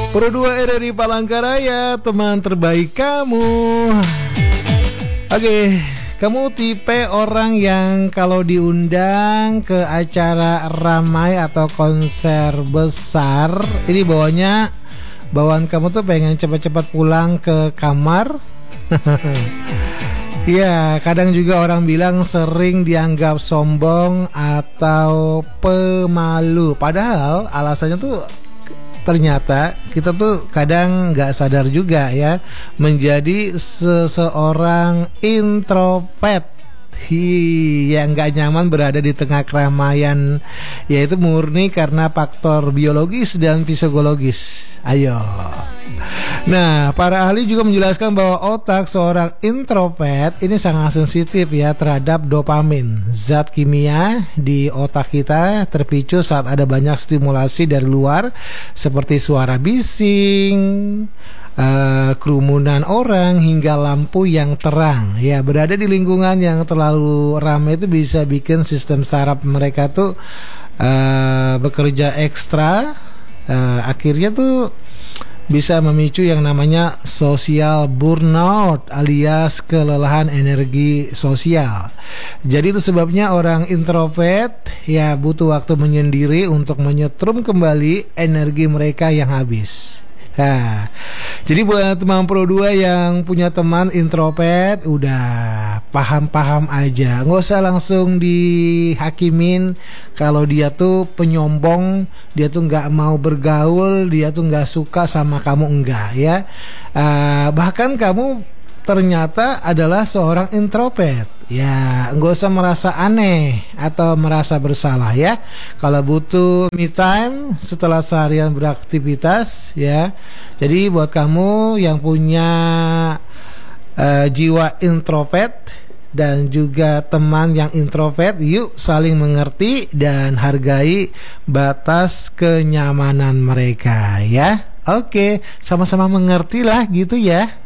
Pro 2 RRI Palangkaraya, teman terbaik kamu. Oke, kamu tipe orang yang kalau diundang ke acara ramai atau konser besar, ini bawaan kamu tuh pengen cepat-cepat pulang ke kamar. Ya, kadang juga orang bilang sering dianggap sombong atau pemalu. Padahal alasannya tuh ternyata kita tuh kadang nggak sadar juga ya, menjadi seseorang introvert yang nggak nyaman berada di tengah keramaian, yaitu murni karena faktor biologis dan psikologis. Ayo. Nah, para ahli juga menjelaskan bahwa otak seorang introvert ini sangat sensitif ya terhadap dopamin. Zat kimia di otak kita terpicu saat ada banyak stimulasi dari luar seperti suara bising, kerumunan orang hingga lampu yang terang. Ya, berada di lingkungan yang terlalu ramai itu bisa bikin sistem saraf mereka tuh bekerja ekstra. Akhirnya tuh bisa memicu yang namanya social burnout alias kelelahan energi sosial. Jadi itu sebabnya orang introvert ya butuh waktu menyendiri untuk menyetrum kembali energi mereka yang habis. Nah, jadi buat teman Pro 2 yang punya teman introvert, udah paham-paham aja, nggak usah langsung dihakimin kalau dia tuh penyombong, dia tuh nggak mau bergaul, dia tuh nggak suka sama kamu, enggak ya. Bahkan kamu ternyata adalah seorang introvert. Ya, nggak usah merasa aneh atau merasa bersalah ya. Kalau butuh me time setelah seharian beraktivitas ya. Jadi buat kamu yang punya jiwa introvert dan juga teman yang introvert, yuk saling mengerti dan hargai batas kenyamanan mereka ya. Oke, sama-sama mengerti lah gitu ya.